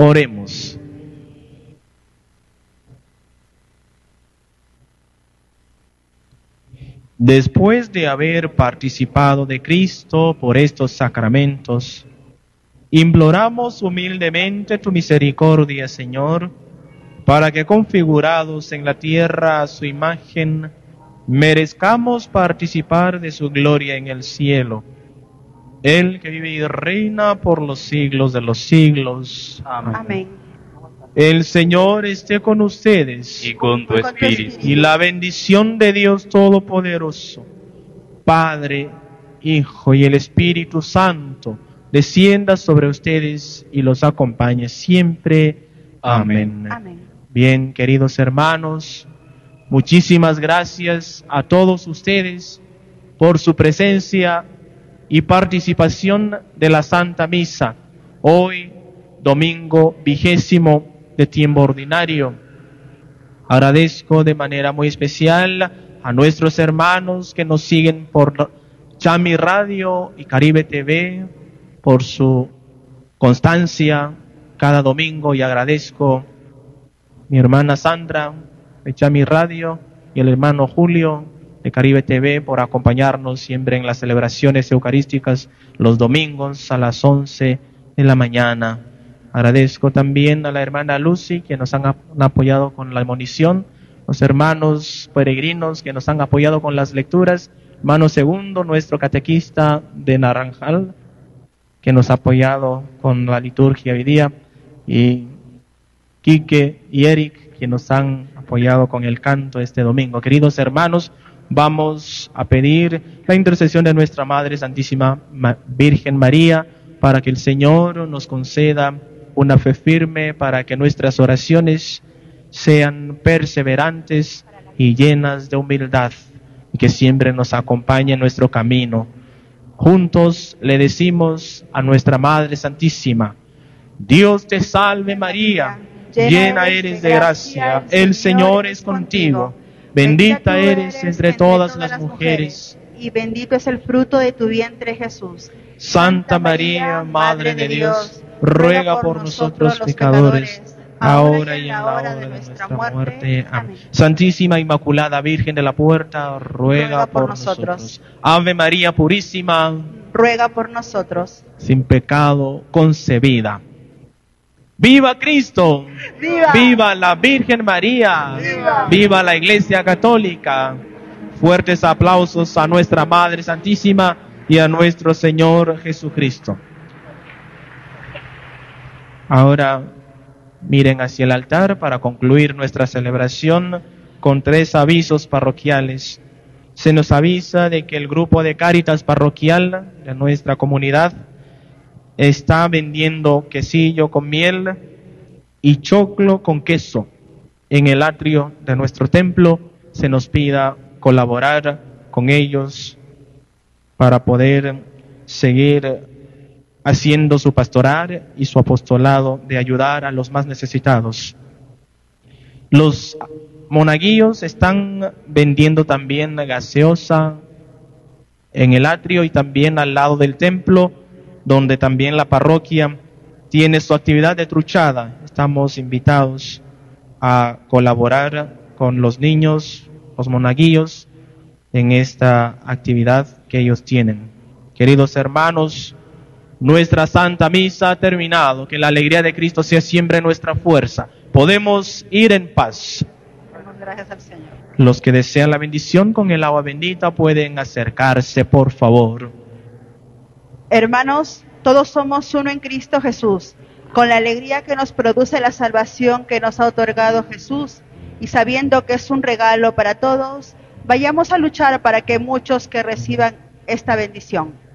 Oremos. Después de haber participado de Cristo por estos sacramentos, imploramos humildemente tu misericordia, Señor, para que configurados en la tierra a su imagen, merezcamos participar de su gloria en el cielo. Él que vive y reina por los siglos de los siglos. Amén. Amén. El Señor esté con ustedes. Y con tu espíritu. Y la bendición de Dios Todopoderoso, Padre, Hijo y el Espíritu Santo, descienda sobre ustedes y los acompañe siempre. Amén. Amén. Bien, queridos hermanos, muchísimas gracias a todos ustedes por su presencia y participación de la Santa Misa. Hoy, domingo 20 de tiempo ordinario. Agradezco de manera muy especial a nuestros hermanos que nos siguen por Chami Radio y Caribe TV por su constancia cada domingo, y agradezco a mi hermana Sandra de Chami Radio y el hermano Julio de Caribe TV por acompañarnos siempre en las celebraciones eucarísticas los domingos a las 11 de la mañana. Agradezco también a la hermana Lucy, que nos han apoyado con la monición, los hermanos peregrinos que nos han apoyado con las lecturas, hermano Segundo, nuestro catequista de Naranjal, que nos ha apoyado con la liturgia hoy día, y Quique y Eric, que nos han apoyado con el canto este domingo. Queridos hermanos, vamos a pedir la intercesión de nuestra Madre Santísima Virgen María para que el Señor nos conceda una fe firme, para que nuestras oraciones sean perseverantes y llenas de humildad, y que siempre nos acompañe en nuestro camino. Juntos le decimos a nuestra Madre Santísima: Dios te salve María, llena eres de gracia, el Señor es contigo, bendita eres entre todas las mujeres, y bendito es el fruto de tu vientre, Jesús. Santa María, Madre de Dios, ruega por nosotros pecadores, ahora y en la hora de nuestra muerte. Amén. Santísima Inmaculada Virgen de la Puerta, ruega por nosotros. Ave María Purísima, ruega por nosotros. Sin pecado concebida. ¡Viva Cristo! ¡Viva! ¡Viva la Virgen María! ¡Viva! ¡Viva la Iglesia Católica! Fuertes aplausos a nuestra Madre Santísima y a nuestro Señor Jesucristo. Ahora miren hacia el altar para concluir nuestra celebración con 3 avisos parroquiales. Se nos avisa de que el grupo de Cáritas parroquial de nuestra comunidad está vendiendo quesillo con miel y choclo con queso en el atrio de nuestro templo. Se nos pida colaborar con ellos para poder seguir haciendo su pastoral y su apostolado de ayudar a los más necesitados. Los monaguillos están vendiendo también gaseosa en el atrio y también al lado del templo, donde también la parroquia tiene su actividad de truchada. Estamos invitados a colaborar con los niños, los monaguillos, en esta actividad que ellos tienen. Queridos hermanos, nuestra Santa Misa ha terminado. Que la alegría de Cristo sea siempre nuestra fuerza. Podemos ir en paz. Damos gracias al Señor. Los que desean la bendición con el agua bendita pueden acercarse, por favor. Hermanos, todos somos uno en Cristo Jesús. Con la alegría que nos produce la salvación que nos ha otorgado Jesús, y sabiendo que es un regalo para todos, vayamos a luchar para que muchos que reciban esta bendición.